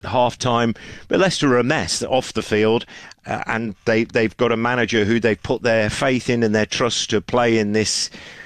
half-time. But Leicester are a mess off the field, and they've got a manager who they've put their faith in and their trust to play in this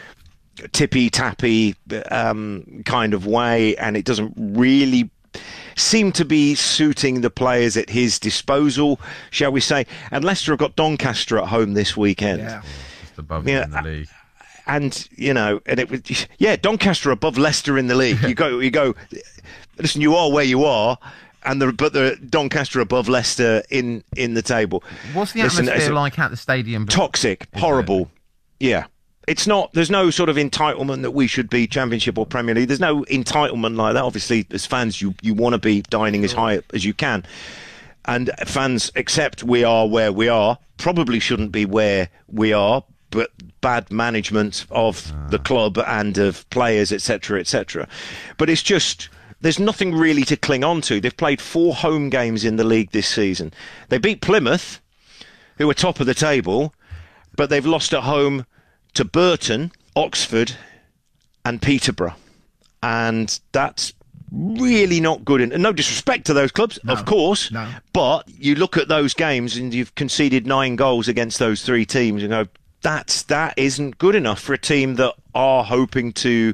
tippy-tappy kind of way, and it doesn't really seem to be suiting the players at his disposal, shall we say. And Leicester have got Doncaster at home this weekend. Yeah, just above them in the league. And, and it was, Doncaster above Leicester in the league. You go, listen, you are where you are, but the Doncaster above Leicester in the table. What's the atmosphere like at the stadium? Toxic, horrible. Yeah. It's not, there's no sort of entitlement that we should be Championship or Premier League. There's no entitlement like that. Obviously, as fans, you want to be dining as high as you can. And fans accept we are where we are, probably shouldn't be where we are, but bad management of the club and of players, etc., etc. But it's just, there's nothing really to cling on to. They've played 4 home games in the league this season. They beat Plymouth, who are top of the table, but they've lost at home to Burton, Oxford and Peterborough. And that's really not good. And no disrespect to those clubs, of course, but you look at those games and you've conceded 9 goals against those 3 teams and go, that isn't good enough for a team that are hoping to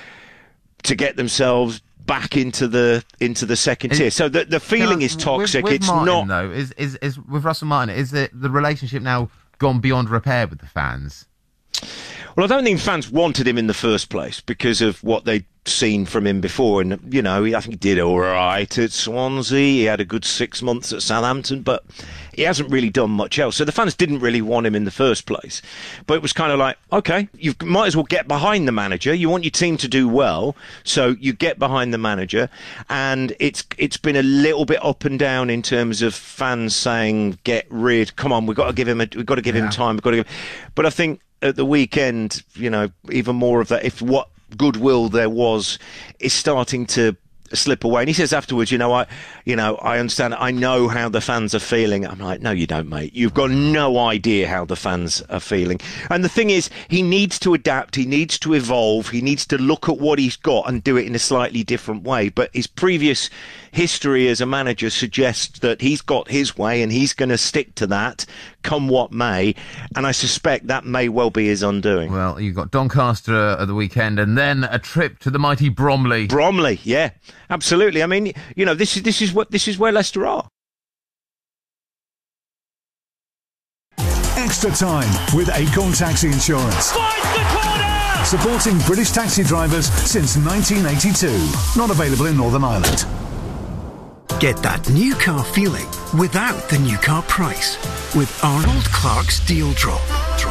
get themselves back into the second tier. So the feeling is toxic. With it's Martin, not. Though, is with Russell Martin, is the relationship now gone beyond repair with the fans? Well, I don't think fans wanted him in the first place because of what they'd seen from him before. And, I think he did all right at Swansea. He had a good 6 months at Southampton, but he hasn't really done much else. So the fans didn't really want him in the first place. But it was kind of like, OK, you might as well get behind the manager. You want your team to do well, so you get behind the manager. And it's been a little bit up and down in terms of fans saying, get rid, come on, we've got to give him time. But I think at the weekend, even more of that, if what goodwill there was is starting to slip away. And he says afterwards, I understand, I know how the fans are feeling. I'm like, no, you don't, mate. You've got no idea how the fans are feeling. And the thing is, he needs to adapt, he needs to evolve, he needs to look at what he's got and do it in a slightly different way. But his previous history as a manager suggests that he's got his way and he's going to stick to that, come what may. And I suspect that may well be his undoing. Well, you've got Doncaster at the weekend and then a trip to the mighty Bromley. Bromley, yeah, absolutely. I mean, this is where Leicester are. Extra time with Acorn Taxi Insurance. Finds the corner! Supporting British taxi drivers since 1982. Not available in Northern Ireland. Get that new car feeling without the new car price with Arnold Clark's Deal Drop.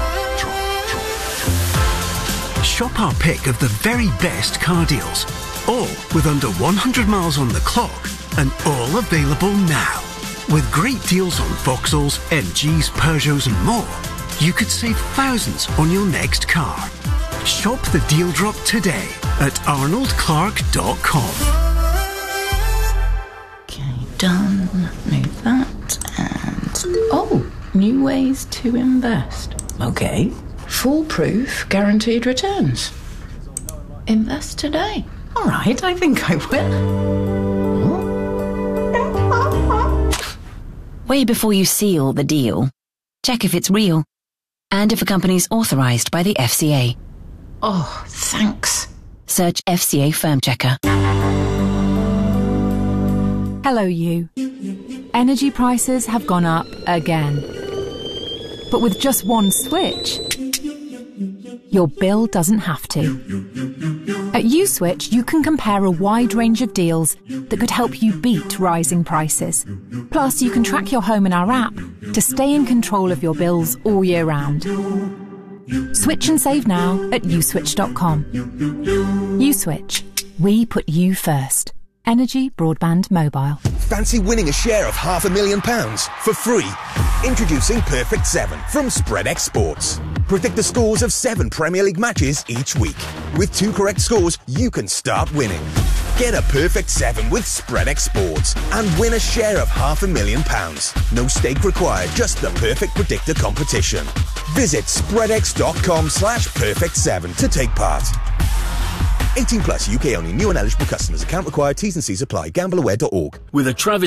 Shop our pick of the very best car deals, all with under 100 miles on the clock and all available now. With great deals on Vauxhalls, MGs, Peugeots and more, you could save thousands on your next car. Shop the Deal Drop today at arnoldclark.com. Done. Move that and new ways to invest. Okay. Foolproof guaranteed returns. Invest today. All right, I think I will. Way before you seal the deal, check if it's real and if a company's authorised by the FCA. Oh, thanks. Search FCA Firm Checker. Hello, you. Energy prices have gone up again. But with just one switch, your bill doesn't have to. At USwitch, you can compare a wide range of deals that could help you beat rising prices. Plus, you can track your home in our app to stay in control of your bills all year round. Switch and save now at uswitch.com. USwitch. We put you first. Energy, broadband, mobile. Fancy winning a share of £500,000 for free? Introducing Perfect 7 from SpreadX Sports. Predict the scores of 7 Premier League matches each week. With 2 correct scores, you can start winning. Get a Perfect 7 with SpreadX Sports and win a share of £500,000. No stake required, just the Perfect Predictor competition. Visit spreadx.com/perfect7 to take part. 18 plus, UK only, new and eligible customers. Account required, T's and C's apply. Gambleaware.org. With a Travis